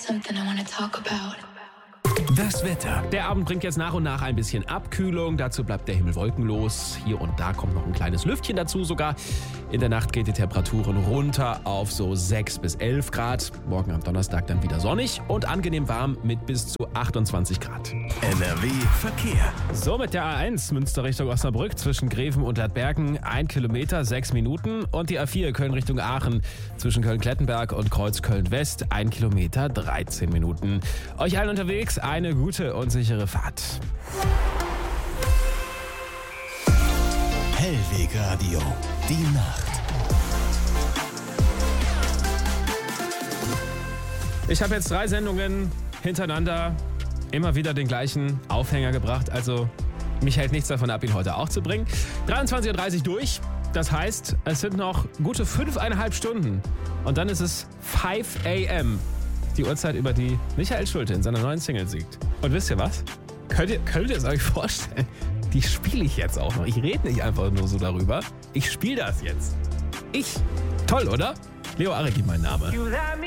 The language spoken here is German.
something I want to talk about. Das Wetter. Der Abend bringt jetzt nach und nach ein bisschen Abkühlung. Dazu bleibt der Himmel wolkenlos. Hier und da kommt noch ein kleines Lüftchen dazu sogar. In der Nacht geht die Temperaturen runter auf so 6 bis 11 Grad. Morgen am Donnerstag dann wieder sonnig und angenehm warm mit bis zu 28 Grad. NRW Verkehr. So, mit der A1 Münster Richtung Osnabrück zwischen Greven und Ladbergen 1 Kilometer, 6 Minuten. Und die A4 Köln Richtung Aachen zwischen Köln-Klettenberg und Kreuz Köln-West 1 Kilometer, 13 Minuten. Euch allen unterwegs eine gute und sichere Fahrt. Hellweg Radio. Die Nacht. Ich habe jetzt 3 Sendungen hintereinander immer wieder den gleichen Aufhänger gebracht. Also mich hält nichts davon ab, ihn heute auch zu bringen. 23.30 Uhr durch. Das heißt, es sind noch gute 5,5 Stunden. Und dann ist es 5 a.m. Die Uhrzeit, über die Michael Schulte in seiner neuen Single singt. Und wisst ihr was? Könnt ihr es euch vorstellen? Die spiele ich jetzt auch noch. Ich rede nicht einfach nur so darüber. Ich spiele das jetzt. Toll, oder? Leo Arekin mein Name.